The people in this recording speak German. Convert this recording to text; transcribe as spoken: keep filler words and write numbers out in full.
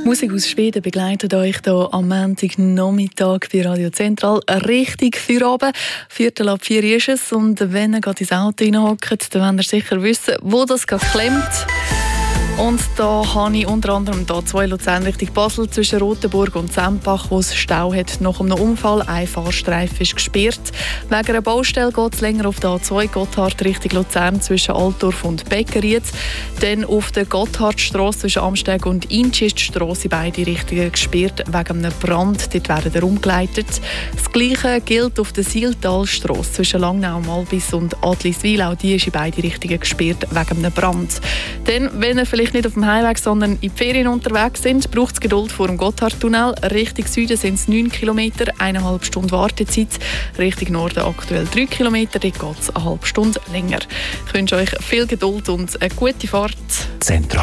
Musik aus Schweden begleitet euch hier am Montagnachmittag bei Radio Zentral richtig für oben. Viertel ab vier ist es und wenn ihr gerade ins Auto hineinhockt, dann wollt ihr sicher wissen, wo das gerade klemmt. Und da habe ich unter anderem da zwei Luzern Richtung Basel zwischen Rotenburg und Sempach, wo es Stau hat nach einem Unfall. Ein Fahrstreifen ist gesperrt. Wegen einer Baustelle geht es länger auf der A zwei Gotthard Richtung Luzern zwischen Altdorf und Beckeried. Dann auf der Gotthardstrasse zwischen Amsteg und Inchi ist die Strasse beide Richtungen gesperrt wegen einem Brand. Dort werden sie umgeleitet. Das Gleiche gilt auf der Sihltalstrasse zwischen Langnau, Malbis und Adliswil. Auch die ist in beide Richtungen gesperrt wegen einem Brand. Dann, wenn ihr vielleicht nicht auf dem Heimweg, sondern in die Ferien unterwegs sind, braucht es Geduld vor dem Gotthardtunnel. Richtung Süden sind es neun Kilometer, eineinhalb Stunden Wartezeit. Richtung Norden aktuell drei Kilometer, dort geht es eine halbe Stunde länger. Ich wünsche euch viel Geduld und eine gute Fahrt. Zentral.